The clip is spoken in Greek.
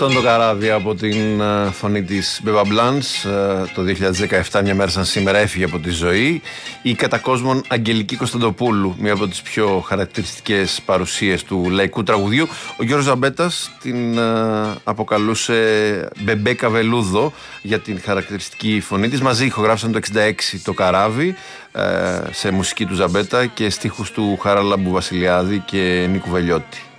Το καράβι από την φωνή της Μπέμπα Μπλάνς, το 2017, μια μέρα σαν σήμερα, έφυγε από τη ζωή. Η κατά κόσμον Αγγελική Κωνσταντοπούλου, μία από τις πιο χαρακτηριστικές παρουσίες του λαϊκού τραγουδιού. Ο Γιώργος Ζαμπέτας την αποκαλούσε Μπεμπέκα Βελούδο για την χαρακτηριστική φωνή της. Μαζί ηχογράφησαν το 1966 το καράβι, σε μουσική του Ζαμπέτα και στίχους του Χαράλαμπου Βασιλιάδη και Νίκου Βελιώτη.